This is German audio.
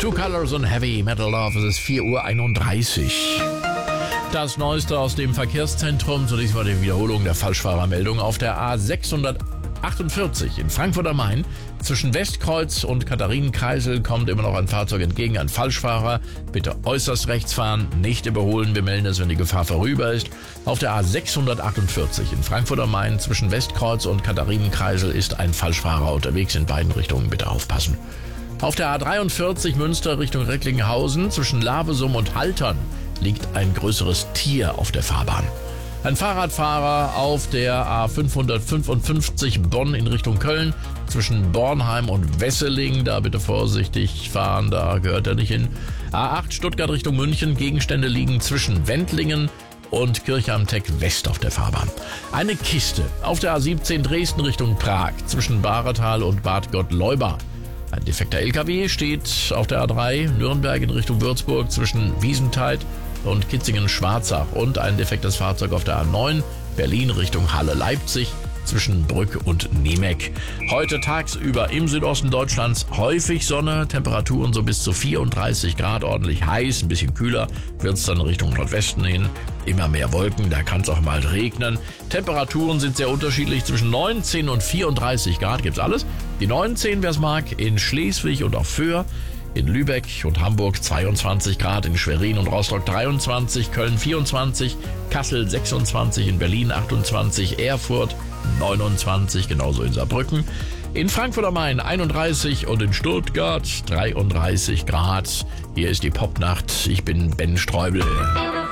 Two Colors und Heavy Metal Love. Es ist 4:31 Uhr. Das Neueste aus dem Verkehrszentrum. Zunächst mal die Wiederholung der Falschfahrermeldung auf der A648 in Frankfurt am Main. Zwischen Westkreuz und Katharinenkreisel kommt immer noch ein Fahrzeug entgegen, ein Falschfahrer. Bitte äußerst rechts fahren, nicht überholen. Wir melden es, wenn die Gefahr vorüber ist. Auf der A648 in Frankfurt am Main zwischen Westkreuz und Katharinenkreisel ist ein Falschfahrer unterwegs. In beiden Richtungen bitte aufpassen. Auf der A43 Münster Richtung Recklinghausen zwischen Lavesum und Haltern liegt ein größeres Tier auf der Fahrbahn. Ein Fahrradfahrer auf der A555 Bonn in Richtung Köln zwischen Bornheim und Wesseling. Da bitte vorsichtig fahren, da gehört er nicht hin. A8 Stuttgart Richtung München. Gegenstände liegen zwischen Wendlingen und Kirche am Teck West auf der Fahrbahn. Eine Kiste auf der A17 Dresden Richtung Prag zwischen Bahretal und Bad Gottleuba. Ein defekter LKW steht auf der A3 Nürnberg in Richtung Würzburg zwischen Wiesenthal und Kitzingen-Schwarzach und ein defektes Fahrzeug auf der A9 Berlin Richtung Halle-Leipzig zwischen Brück und Nemec. Heute tagsüber im Südosten Deutschlands häufig Sonne, Temperaturen so bis zu 34 Grad, ordentlich heiß, ein bisschen kühler wird es dann Richtung Nordwesten hin. Immer mehr Wolken, da kann es auch mal regnen. Temperaturen sind sehr unterschiedlich, zwischen 19 und 34 Grad gibt's alles. Die 19, wer es mag, in Schleswig und auf Föhr. In Lübeck und Hamburg 22 Grad, in Schwerin und Rostock 23, Köln 24, Kassel 26, in Berlin 28, Erfurt 29, genauso in Saarbrücken. In Frankfurt am Main 31 und in Stuttgart 33 Grad. Hier ist die Popnacht. Ich bin Ben Streubel.